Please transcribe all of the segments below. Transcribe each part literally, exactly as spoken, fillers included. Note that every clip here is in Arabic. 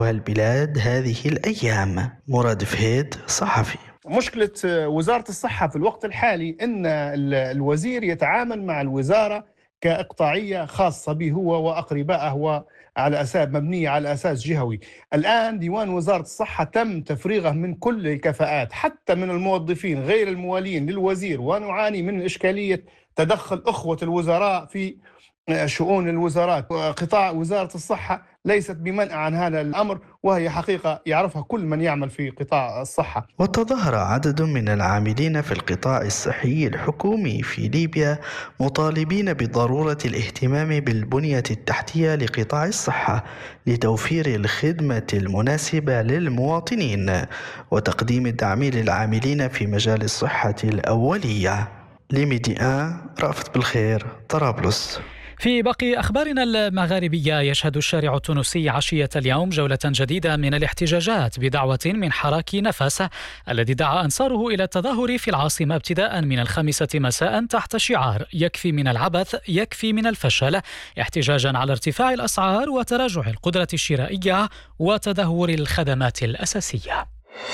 البلاد هذه الأيام. مراد فهيد، صحفي. مشكلة وزارة الصحة في الوقت الحالي أن الوزير يتعامل مع الوزارة كإقطاعية خاصة به هو وأقربائه وعلى أساس مبنية على أساس جهوي. الآن ديوان وزارة الصحة تم تفريغه من كل الكفاءات حتى من الموظفين غير الموالين للوزير، ونعاني من إشكالية تدخل أخوة الوزراء في شؤون الوزارات. قطاع وزارة الصحة ليست بمنع عن هذا الأمر، وهي حقيقة يعرفها كل من يعمل في قطاع الصحة. وتظاهر عدد من العاملين في القطاع الصحي الحكومي في ليبيا مطالبين بضرورة الاهتمام بالبنية التحتية لقطاع الصحة لتوفير الخدمة المناسبة للمواطنين وتقديم الدعم للعاملين في مجال الصحة الأولية. لميديان، رأفت بالخير، طرابلس. في باقي أخبارنا المغاربية، يشهد الشارع التونسي عشية اليوم جولة جديدة من الاحتجاجات بدعوة من حراك نفس الذي دعا أنصاره إلى التظاهر في العاصمة ابتداء من الخامسة مساء تحت شعار يكفي من العبث يكفي من الفشل، احتجاجا على ارتفاع الأسعار وتراجع القدرة الشرائية وتدهور الخدمات الأساسية.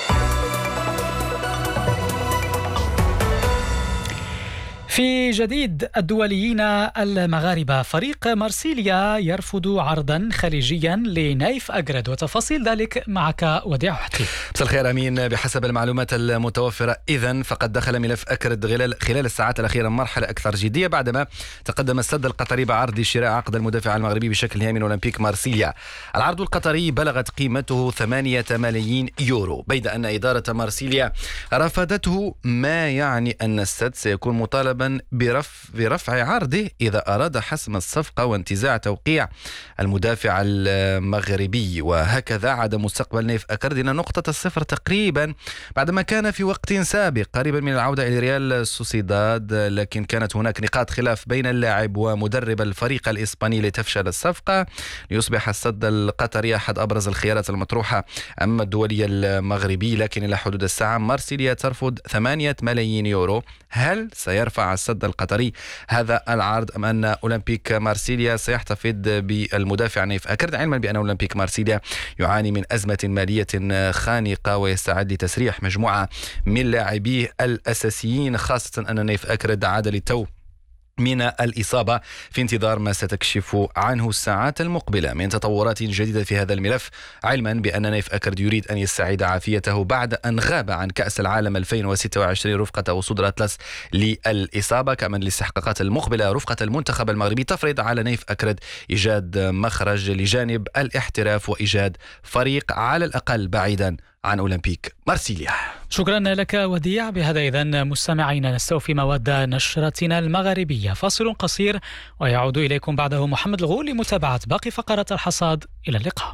في جديد الدوليين المغاربة، فريق مارسيليا يرفض عرضا خليجيا لنايف أجرد، وتفاصيل ذلك معك وديع حتي. مساء الخير أمين. بحسب المعلومات المتوفرة إذن فقد دخل ملف أجرد خلال الساعات الأخيرة مرحلة أكثر جدية بعدما تقدم السد القطري بعرض شراء عقد المدافع المغربي بشكل نهائي من أولمبيك مارسيليا. العرض القطري بلغت قيمته ثمانية ملايين يورو، بيد أن إدارة مارسيليا رفضته، ما يعني أن السد سيكون مطالبا برفع, برفع عرضه إذا أراد حسم الصفقة وانتزاع توقيع المدافع المغربي. وهكذا عاد مستقبل نايف أجرد إلى نقطة الصفر تقريبا بعدما كان في وقت سابق قريبا من العودة إلى ريال سوسيداد، لكن كانت هناك نقاط خلاف بين اللاعب ومدرب الفريق الإسباني لتفشل الصفقة ليصبح السد القطري أحد أبرز الخيارات المطروحة أمام الدولي المغربي. لكن إلى حدود الساعة مارسيليا ترفض ثمانية ملايين يورو. هل سيرفع السد القطري هذا العرض أم أن أولمبيك مارسيليا سيحتفظ بالمدافع نايف أجرد، علما بأن أولمبيك مارسيليا يعاني من أزمة مالية خانقة ويستعد لتسريح مجموعة من لاعبيه الأساسيين، خاصة أن نايف أجرد عاد للتو من الإصابة في انتظار ما ستكشف عنه الساعات المقبلة من تطورات جديدة في هذا الملف، علما بأن نايف أجرد يريد أن يستعيد عافيته بعد أن غاب عن كأس العالم ألفين وستة وعشرين رفقة أسود الأطلس للإصابة. كمان الاستحقاقات المقبلة رفقة المنتخب المغربي تفرض على نايف أجرد إيجاد مخرج لجانب الاحتراف وإيجاد فريق على الأقل بعيدا عن أولمبيك مارسيليا. شكرا لك وديع. بهذا إذن مستمعينا نستوفي مواد نشرتنا المغاربية. فاصل قصير ويعود إليكم بعده محمد الغول لمتابعة باقي فقرات الحصاد. إلى اللقاء.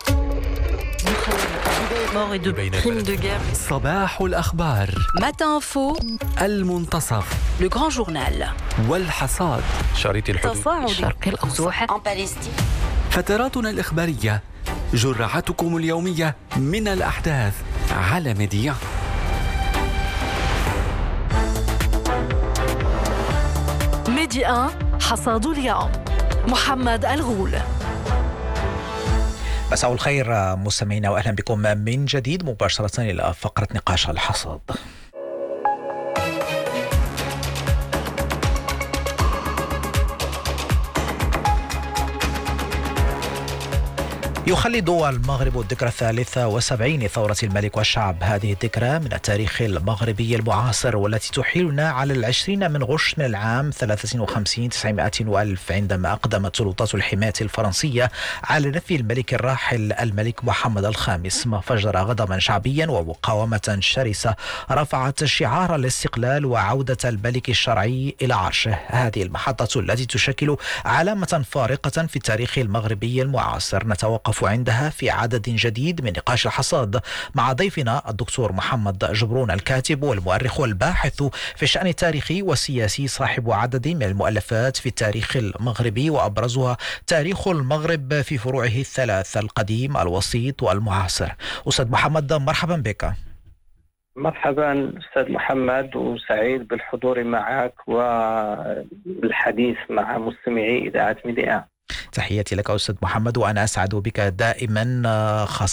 صباح الأخبار، Matin Info، المنتصف، Le Grand Journal والحصاد، شريط الحدود، الشرق الأوسط، فتراتنا الإخبارية، جرعتكم اليومية من الأحداث على ميديان. ميديان، حصاد اليوم، محمد الغول. مساء الخير مستمعينا وأهلا بكم من جديد مباشرة إلى فقرة نقاش الحصاد. يخلد المغرب الذكرى الثالثة والسبعين لثورة الملك والشعب. هذه الذكرى من التاريخ المغربي المعاصر والتي تحيلنا على العشرين من غشن العام ثلاثة وخمسين تسعمائة وألف، عندما أقدمت سلطات الحماية الفرنسية على نفي الملك الراحل الملك محمد الخامس، ما فجر غضبا شعبيا ومقاومة شرسة رفعت شعار الاستقلال وعودة الملك الشرعي إلى عرشه. هذه المحطة التي تشكل علامة فارقة في التاريخ المغربي المعاصر نتوقف عندها في عدد جديد من نقاش الحصاد مع ضيفنا الدكتور محمد جبرون، الكاتب والمؤرخ والباحث في الشأن التاريخي والسياسي، صاحب عدد من المؤلفات في التاريخ المغربي وأبرزها تاريخ المغرب في فروعه الثلاث: القديم، الوسيط، والمعاصر. أستاذ محمد، مرحبا بك. مرحبا أستاذ محمد، وسعيد بالحضور معك والحديث مع مستمعي إذاعة ميديان. تحياتي لك أستاذ محمد، وأنا أسعد بك دائما، خاصة